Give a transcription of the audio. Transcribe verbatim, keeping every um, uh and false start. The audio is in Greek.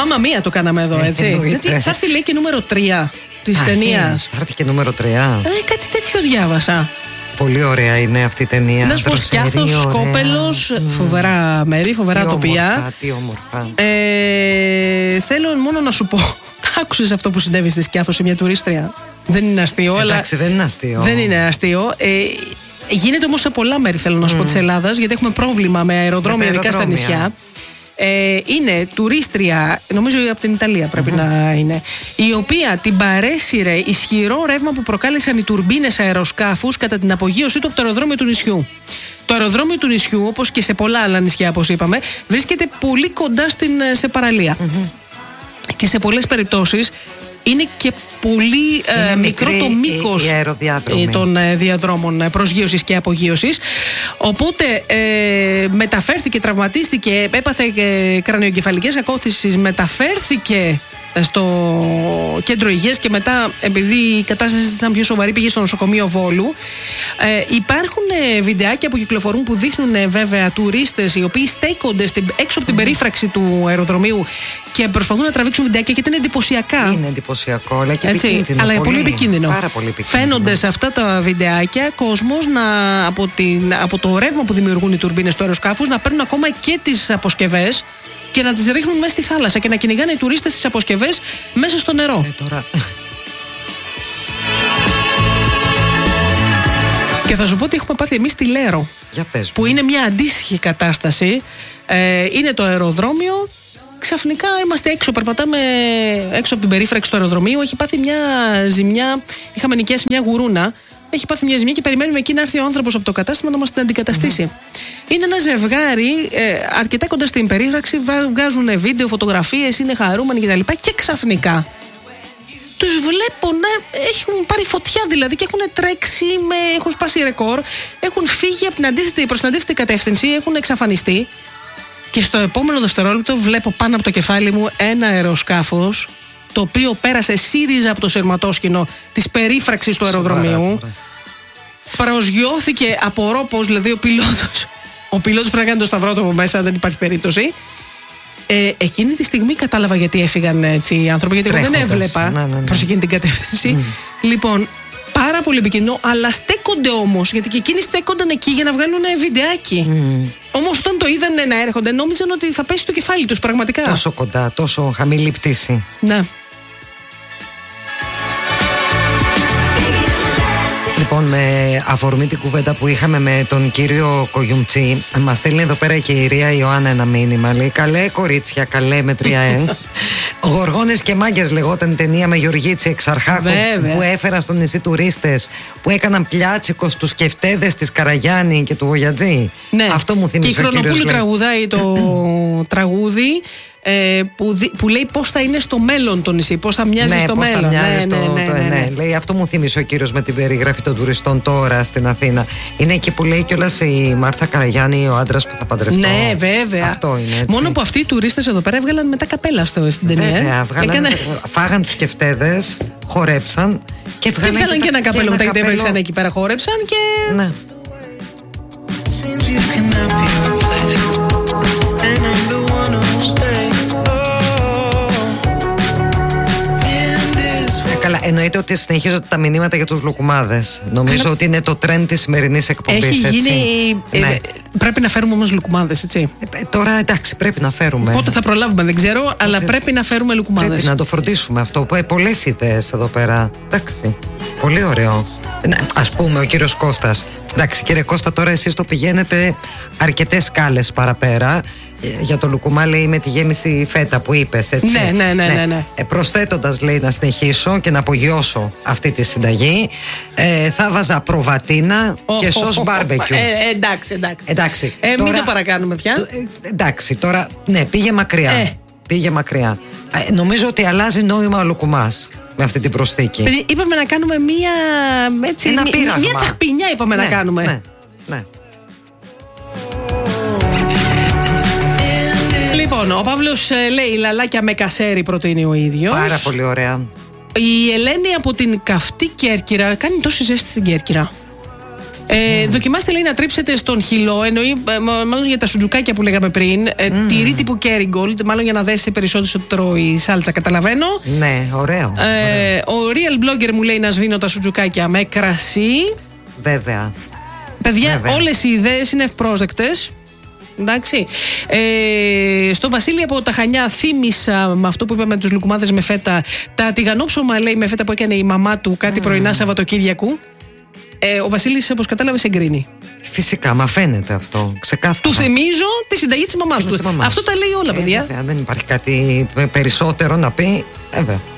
Μάμα Μία το κάναμε εδώ, έτσι. Γιατί θα έρθει, λέει, και νούμερο τρία της ταινίας. Θα έρθει και νούμερο τρία. Ε, κάτι τέτοιο διάβασα. Πολύ ωραία είναι αυτή η ταινία. Να σου πω, Σκιάθος, Σκόπελος, mm. φοβερά μέρη, φοβερά τι τοπία. Όμορφα, τι όμορφα. Ε, θέλω μόνο να σου πω, άκουσες αυτό που συνέβη στη Σκιάθο σε μια τουρίστρια? Δεν είναι αστείο. Εντάξει, αλλά δεν είναι αστείο. Δεν είναι αστείο. Ε, γίνεται όμως σε πολλά μέρη, θέλω να σου mm. πω, της Ελλάδας, γιατί έχουμε πρόβλημα με αεροδρόμια, ειδικά στα νησιά. Ε, είναι τουρίστρια, νομίζω από την Ιταλία πρέπει mm-hmm. να είναι, η οποία την παρέσυρε ισχυρό ρεύμα που προκάλεσαν οι τουρμπίνες αεροσκάφους κατά την απογείωσή του από το αεροδρόμιο του νησιού. Το αεροδρόμιο του νησιού, όπως και σε πολλά άλλα νησιά, όπως είπαμε, βρίσκεται πολύ κοντά στην, σε παραλία. Mm-hmm. Και σε πολλές περιπτώσεις είναι και πολύ ε, μικρό το μήκος των ε, διαδρόμων προσγείωσης και απογείωσης. Οπότε ε, μεταφέρθηκε, τραυματίστηκε, έπαθε ε, κρανιοκεφαλικές ακόθησεις, μεταφέρθηκε στο κέντρο υγείας και μετά, επειδή η κατάσταση ήταν πιο σοβαρή, πήγε στο νοσοκομείο Βόλου. Ε, υπάρχουν ε, βιντεάκια που κυκλοφορούν που δείχνουν ε, βέβαια τουρίστες οι οποίοι στέκονται στην, έξω από την περίφραξη του αεροδρομίου και προσπαθούν να τραβήξουν βιντεάκια, γιατί είναι εντυπωσιακά. Είναι εντυπωσιακό, αλλά και έτσι, επικίνδυνο. Αλλά πολύ, πολύ επικίνδυνο. Πάρα πολύ επικίνδυνο. Φαίνονται σε αυτά τα βιντεάκια κόσμος να, από, την, από το ρεύμα που δημιουργούν οι τουρμπίνες του αεροσκάφους να παίρνουν ακόμα και τις αποσκευές και να τις ρίχνουν μέσα στη θάλασσα και να κυνηγάνε οι τουρίστες τις αποσκευές μέσα στο νερό. Ε, τώρα... Και θα σου πω ότι έχουμε πάθει εμείς στη Λέρο. Για πες μου. Που είναι μια αντίστοιχη κατάσταση. Ε, είναι το αεροδρόμιο. Ξαφνικά είμαστε έξω, περπατάμε έξω από την περίφραξη του αεροδρομίου. Έχει πάθει μια ζημιά. Είχαμε νοικιάσει μια γουρούνα. Έχει πάθει μια ζημιά και περιμένουμε εκεί να έρθει ο άνθρωπος από το κατάστημα να μας την αντικαταστήσει. Mm-hmm. Είναι ένα ζευγάρι ε, αρκετά κοντά στην περίφραξη. Βγάζουν βίντεο, φωτογραφίες, είναι χαρούμενοι κτλ. Και, και ξαφνικά τους βλέπω να έχουν πάρει φωτιά, δηλαδή, και έχουν τρέξει, με, έχουν σπάσει ρεκόρ, έχουν φύγει από την αντίθετη, προς την αντίθετη κατεύθυνση, έχουν εξαφανιστεί. Και στο επόμενο δευτερόλεπτο βλέπω πάνω από το κεφάλι μου ένα αεροσκάφος, το οποίο πέρασε σύριζα από το σειρματόσκηνο της περίφραξης του αεροδρομίου. Προσγειώθηκε, απορώ πως, δηλαδή, ο πιλότος. Ο πιλότος πρέπει να κάνει το σταυρό του από μέσα, δεν υπάρχει περίπτωση. Ε, εκείνη τη στιγμή κατάλαβα γιατί έφυγαν έτσι οι άνθρωποι, γιατί εγώ δεν έβλεπα ναι, ναι, ναι. προς εκείνη την κατεύθυνση. Mm. Λοιπόν, πάρα πολύ επικίνδυνο, αλλά στέκονται όμως, γιατί και εκείνοι στέκονταν εκεί για να βγάλουν βιντεάκι. Mm. Όμως όταν το είδανε να έρχονται, νόμιζαν ότι θα πέσει το κεφάλι τους, πραγματικά. Τόσο κοντά, τόσο χαμηλή πτήση. Ναι. Λοιπόν, με αφορμή την κουβέντα που είχαμε με τον κύριο Κογιουμτσί, μας στέλνει εδώ πέρα και η Ρία Ιωάννα ένα μήνυμα. Λέει: καλέ κορίτσια, καλέ με τρία ε. Γοργόνες και μάγκες λεγόταν η ταινία με Γεωργίτσι Εξαρχάκο, που έφερα στο νησί τουρίστες που έκαναν πλιάτσικο στους κεφτέδες της Καραγιάννη και του Βογιατζή. Ναι. Αυτό μου θύμισε. Και η Χρονοπούλου τραγουδάει το τραγούδι. Ε, που, δι, που λέει πώς θα είναι στο μέλλον το νησί, πώς θα μοιάζει ναι, στο πώς μέλλον. Θα μοιάζει ναι, στο, ναι, ναι, το, ναι, ναι. ναι. Λέει, αυτό μου θύμισε ο κύριος με την περιγραφή των τουριστών τώρα στην Αθήνα. Είναι εκεί που λέει κιόλας η Μάρθα Καραγιάννη, ο άντρας που θα παντρευτώ. Ναι, βέβαια. Αυτό είναι, έτσι. Μόνο που αυτοί οι τουρίστες εδώ πέρα έβγαλαν μετά καπέλα στο, στην ταινία. Βέβαια, βγάλαν, Έκανε... φάγαν τους κεφτέδες, χορέψαν και βγάλαν και, και, και ένα καπέλο μετά, γιατί έβγαλαν εκεί πέρα, χόρεψαν και. Ναι. Καλά, εννοείται ότι συνεχίζονται τα μηνύματα για τους λουκουμάδες. Νομίζω Καλά. ότι είναι το trend της σημερινής εκπομπής. Έχει έτσι. γίνει. Ναι. Ε, πρέπει να φέρουμε όμως λουκουμάδες, έτσι. Ε, τώρα εντάξει, πρέπει να φέρουμε. Πότε θα προλάβουμε, δεν ξέρω, Πότε... αλλά πρέπει να φέρουμε λουκουμάδες. Πρέπει να το φροντίσουμε αυτό. Πολλές ιδέες εδώ πέρα. Εντάξει. Πολύ ωραίο. Ας πούμε, ο κύριος Κώστας. Εντάξει, κύριε Κώστα, τώρα εσείς το πηγαίνετε αρκετές σκάλες παραπέρα. Για το λουκουμά, λέει, με τη γέμιση φέτα που είπες, έτσι. Ναι, ναι, ναι, ναι, ναι. Ε, προσθέτοντας, λέει, να συνεχίσω και να απογειώσω αυτή τη συνταγή, ε, θα βάζα προβατίνα oh, και σως μπάρμπεκιου. Ε, ε, εντάξει, εντάξει. εντάξει. Ε, τώρα, μην το παρακάνουμε πια. Το, ε, εντάξει, τώρα, ναι, πήγε μακριά. Ε. Πήγε μακριά. Ε, νομίζω ότι αλλάζει νόημα ο λουκουμάς με αυτή την προσθήκη. Παιδί, είπαμε να κάνουμε μία, έτσι, Ένα μία, μία τσαχπινιά, είπαμε ναι, να κάνουμε. Ναι, ναι. Λοιπόν, ο Παύλος ε, λέει λαλάκια με κασέρι, προτείνει ο ίδιος. Πάρα πολύ ωραία. Η Ελένη από την καυτή Κέρκυρα. Κάνει τόση ζέστη στην Κέρκυρα. Ε, mm. Δοκιμάστε, λέει, να τρίψετε στον χυλό, εννοεί μάλλον για τα σουτζουκάκια που λέγαμε πριν. Ε, mm. Τυρί τύπου Kerrygold, μάλλον για να δέσει περισσότερο η σάλτσα, καταλαβαίνω. Ναι, ωραίο. Ε, ο Real Blogger μου λέει να σβήνω τα σουτζουκάκια με κρασί. Βέβαια. Παιδιά, όλες οι ιδέες είναι ευπρόσδεκτες. Εντάξει. Ε, στο Βασίλη από τα Χανιά θύμισα με αυτό που είπαμε με τους λουκουμάδες με φέτα, τα τηγανόψωμα, λέει, με φέτα που έκανε η μαμά του κάτι mm. πρωινά Σαββατοκύριακου. Ε, ο Βασίλης, όπως κατάλαβε, εγκρίνει. Φυσικά, μα φαίνεται αυτό. Ξεκάθαρα. Του θυμίζω τη συνταγή της μαμάς του. Αυτό τα λέει όλα, παιδιά. Ε, βέβαια, δεν υπάρχει κάτι περισσότερο να πει. Βέβαια.